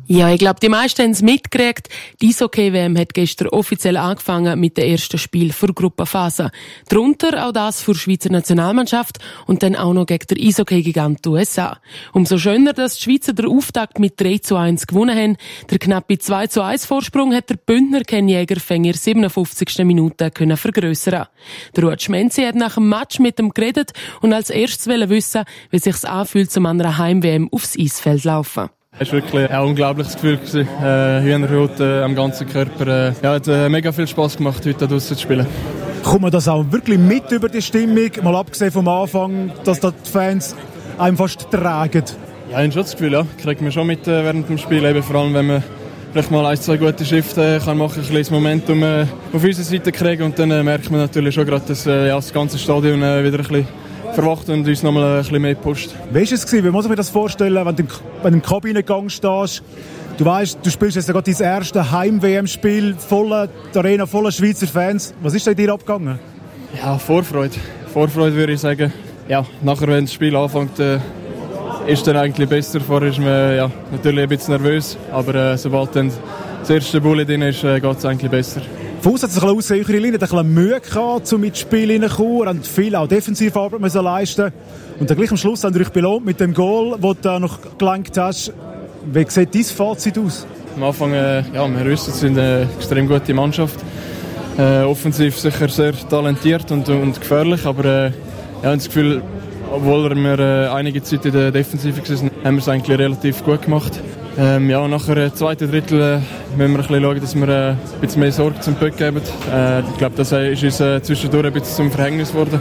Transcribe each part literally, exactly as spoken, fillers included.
Ja, ich glaube, die meisten haben es mitgekriegt. Die Eishockey-W M hat gestern offiziell angefangen mit dem ersten Spiel für Gruppenphase. Darunter auch das für die Schweizer Nationalmannschaft und dann auch noch gegen den Eishockey-Gigant U S A. Umso schöner, dass die Schweizer den Auftakt mit drei zu eins gewonnen haben. Der knappe zwei zu eins Vorsprung hat der Bündner Ken Jäger in der siebenundfünfzigsten Minute können vergrössern. Der Ruud Schmenzi hat nach dem Match mit ihm geredet und als erstes wollte wissen, wie es sich anfühlt, zum anderen Heim-W M aufs Eisfeld zu laufen. Es war wirklich ein unglaubliches Gefühl. Äh, Hühnerhaut äh, am ganzen Körper. Äh, ja, hat äh, mega viel Spass gemacht, heute draussen zu spielen. Kommt man das auch wirklich mit über die Stimmung? Mal abgesehen vom Anfang, dass da die Fans einem fast tragen? Ja, ich habe schon das Gefühl, ja. Kriegt man schon mit äh, während dem Spiel. Eben, vor allem, wenn man vielleicht mal ein, zwei gute Shifts äh, kann machen, ein bisschen das Momentum äh, auf unserer Seite kriegen. Und dann äh, merkt man natürlich schon gerade, dass äh, ja, das ganze Stadion äh, wieder ein bisschen verwacht und uns noch mal ein bisschen mehr gepusht. Wie war es? Wie muss ich mir das vorstellen, wenn du in dem Kabinengang stehst? Du weißt, du spielst jetzt gerade dein erstes Heim-W M-Spiel, volle, die Arena voller Schweizer Fans. Was ist da in dir abgegangen? Ja, Vorfreude. Vorfreude würde ich sagen. Ja, nachher, wenn das Spiel anfängt, äh, ist dann eigentlich besser. Vorher ist man ja, natürlich ein bisschen nervös, aber äh, sobald dann das erste Bulli drin ist, äh, geht es eigentlich besser. Fuss hat es ein bisschen aussehen, eure Linie hat ein bisschen Mühe gehabt, um ins Spiel hineinzukommen. Ihr habt viel auch Defensivarbeit müssen leisten. Und dann gleich am Schluss habt ihr euch belohnt mit dem Goal, das du noch gelangt hast. Wie sieht dein Fazit aus? Am Anfang, äh, ja, wir wissen, wir sind eine extrem gute Mannschaft. Äh, offensiv sicher sehr talentiert und, und gefährlich, aber äh, ja, das Gefühl, obwohl wir äh, einige Zeit in der Defensive waren, haben wir es eigentlich relativ gut gemacht. Ähm, ja, nachher äh, zweite Drittel äh, müssen wir ein bisschen schauen, dass wir äh, ein bisschen mehr Sorge zum Puck geben. Äh, ich glaube, das ist uns äh, zwischendurch ein bisschen zum Verhängnis geworden.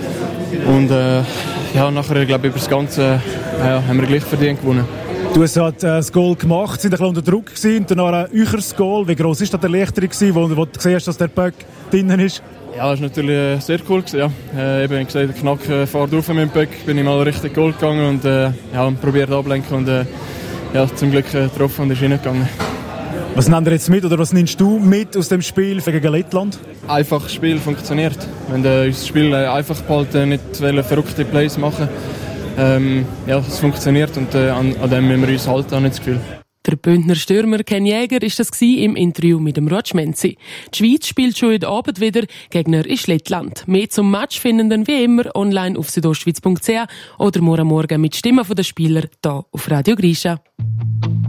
Und äh, ja, nachher, glaube ich, über das Ganze äh, haben wir gleich verdient gewonnen. Du hast halt, äh, das Goal gemacht, sind ein bisschen unter Druck gewesen, und danach ein eucheres Goal. Wie gross war die Erleichterung, wo, wo du gesehen hast, dass der Puck drinnen ist? Ja, das war natürlich äh, sehr cool gewesen, ja. Äh, eben, ich gesehen, der Knack äh, fährt auf mit dem Puck, bin ich mal richtig Goal gegangen und äh, ja, probiert ablenken und äh, ja, zum Glück äh, getroffen und ist reingegangen. Was nimmst du jetzt mit oder was nimmst du mit aus dem Spiel gegen Lettland? Einfach das Spiel funktioniert. Wenn äh, unser Spiel äh, einfach behalten, nicht verrückte Plays machen, ähm, ja, es funktioniert und äh, an, an dem müssen wir uns halten, habe ich das Gefühl. Der Bündner Stürmer Ken Jäger war das im Interview mit dem Ruud Schmenzi. Die Schweiz spielt schon heute Abend wieder. Gegner ist Lettland. Mehr zum Match finden dann wie immer online auf südostschweiz punkt c h oder morgen Morgen mit Stimmen der Spieler hier auf Radio Grisha.